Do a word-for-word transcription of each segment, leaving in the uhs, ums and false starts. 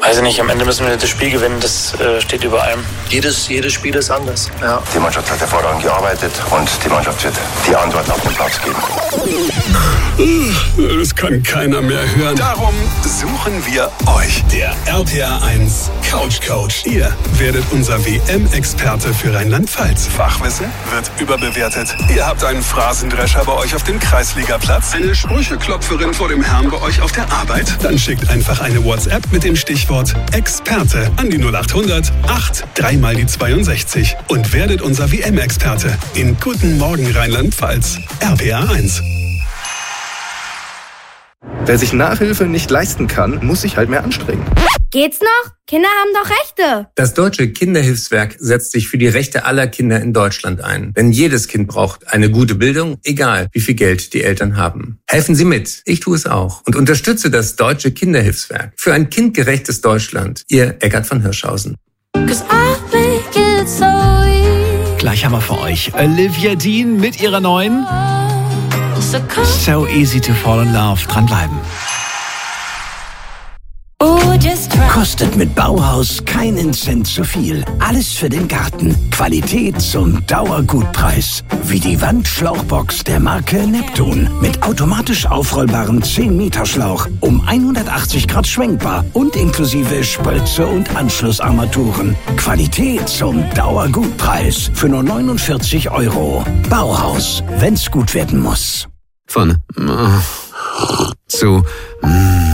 Weiß ich nicht, am Ende müssen wir das Spiel gewinnen, das äh, steht über allem. Jedes, jedes Spiel ist anders. Ja. Die Mannschaft hat hervorragend gearbeitet und die Mannschaft wird die Antworten auf den Platz geben. Das kann keiner mehr hören. Darum suchen wir euch. Der R P R eins Couch Coach. Ihr werdet unser W M-Experte für Rheinland-Pfalz. Fachwissen wird überbewertet. Ihr habt einen Phrasendrescher bei euch auf dem Kreisligaplatz. Eine Sprücheklopferin vor dem Herrn bei euch auf der Arbeit. Dann schickt einfach eine WhatsApp mit dem Stichwort Experte an die null acht hundert acht drei mal die zweiundsechzig und werdet unser W M-Experte in Guten Morgen Rheinland-Pfalz. R P R eins. Wer sich Nachhilfe nicht leisten kann, muss sich halt mehr anstrengen. Geht's noch? Kinder haben doch Rechte. Das Deutsche Kinderhilfswerk setzt sich für die Rechte aller Kinder in Deutschland ein. Denn jedes Kind braucht eine gute Bildung, egal wie viel Geld die Eltern haben. Helfen Sie mit. Ich tue es auch. Und unterstütze das Deutsche Kinderhilfswerk. Für ein kindgerechtes Deutschland. Ihr Eckart von Hirschhausen. Gleich haben wir für euch Olivia Dean mit ihrer neuen So Easy to Fall in Love. Dranbleiben. Kostet mit Bauhaus keinen Cent zu viel. Alles für den Garten. Qualität zum Dauergutpreis. Wie die Wandschlauchbox der Marke Neptun. Mit automatisch aufrollbarem zehn Meter Schlauch. Um hundertachtzig Grad schwenkbar. Und inklusive Spritze und Anschlussarmaturen. Qualität zum Dauergutpreis. Für nur neunundvierzig Euro. Bauhaus. Wenn's gut werden muss. Von äh, zu mm.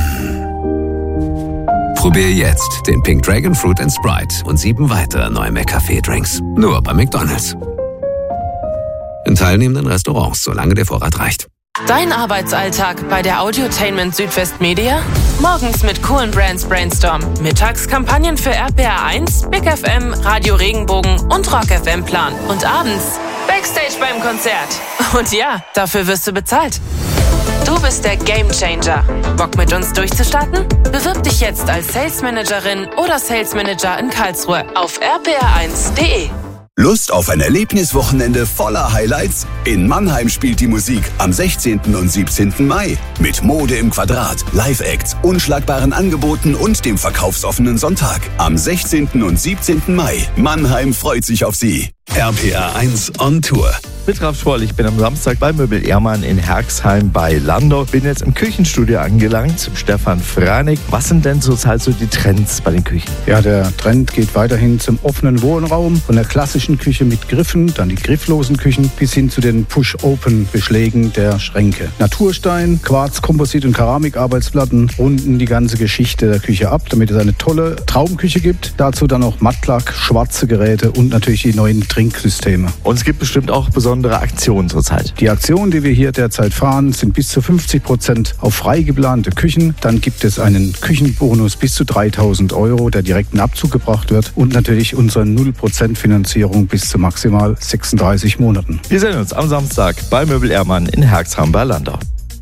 Probier jetzt den Pink Dragon Fruit and Sprite und sieben weitere neue McCafé-Drinks. Nur bei McDonald's. In teilnehmenden Restaurants, solange der Vorrat reicht. Dein Arbeitsalltag bei der Audiotainment Südwest Media? Morgens mit coolen Brands Brainstorm. Mittags Kampagnen für R P R eins, Big F M, Radio Regenbogen und Rock F M Plan. Und abends Backstage beim Konzert. Und ja, dafür wirst du bezahlt. Du bist der Gamechanger. Bock mit uns durchzustarten? Bewirb dich jetzt als Sales Managerin oder Sales Manager in Karlsruhe auf r p r eins punkt d e. Lust auf ein Erlebniswochenende voller Highlights? In Mannheim spielt die Musik am sechzehnten und siebzehnten Mai. Mit Mode im Quadrat, Live-Acts, unschlagbaren Angeboten und dem verkaufsoffenen Sonntag. Am sechzehnten und siebzehnten Mai. Mannheim freut sich auf Sie. R P R eins on Tour. Mit Ralf Schwoll, ich bin am Samstag bei Möbel Ehrmann in Herxheim bei Landau. Bin jetzt im Küchenstudio angelangt, Stefan Franig. Was sind denn zurzeit so die Trends bei den Küchen? Ja, der Trend geht weiterhin zum offenen Wohnraum, von der klassischen Küche mit Griffen, dann die grifflosen Küchen, bis hin zu den Push-Open-Beschlägen der Schränke. Naturstein, Quarz, Komposit und Keramikarbeitsplatten runden die ganze Geschichte der Küche ab, damit es eine tolle Traumküche gibt. Dazu dann auch Mattlack, schwarze Geräte und natürlich die neuen Trinksysteme. Und es gibt bestimmt auch besondere Aktionen zurzeit. Die Aktionen, die wir hier derzeit fahren, sind bis zu fünfzig Prozent auf frei geplante Küchen. Dann gibt es einen Küchenbonus bis zu dreitausend Euro, der direkt in Abzug gebracht wird. Und natürlich unsere null Prozent Finanzierung bis zu maximal sechsunddreißig Monaten. Wir sehen uns am Samstag bei Möbel Ehrmann in Herxheim bei Landau.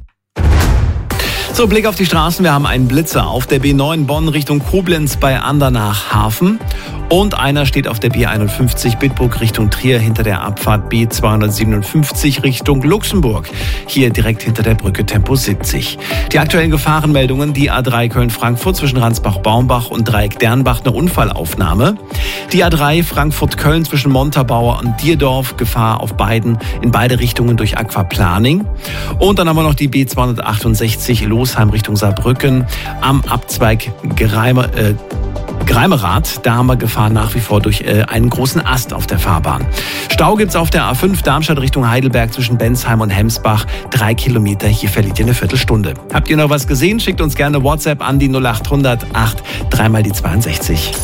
So, Blick auf die Straßen. Wir haben einen Blitzer auf der B neun Bonn Richtung Koblenz bei Andernach-Hafen. Und einer steht auf der B einundfünfzig Bitburg Richtung Trier hinter der Abfahrt B zweihundertsiebenundfünfzig Richtung Luxemburg. Hier direkt hinter der Brücke Tempo siebzig. Die aktuellen Gefahrenmeldungen, die A drei Köln-Frankfurt zwischen Ransbach-Baumbach und Dreieck-Dernbach, eine Unfallaufnahme. Die A drei Frankfurt-Köln zwischen Montabaur und Dierdorf, Gefahr auf beiden, in beide Richtungen durch Aquaplaning. Und dann haben wir noch die B zweihundertachtundsechzig Losheim Richtung Saarbrücken am Abzweig Greime, äh, Greimerath, da haben wir Gefahr nach wie vor durch äh, einen großen Ast auf der Fahrbahn. Stau gibt's auf der A fünf Darmstadt Richtung Heidelberg zwischen Bensheim und Hemsbach. Drei Kilometer, hier verliert ihr eine Viertelstunde. Habt ihr noch was gesehen? Schickt uns gerne WhatsApp an die null acht hundert acht drei mal die zweiundsechzig.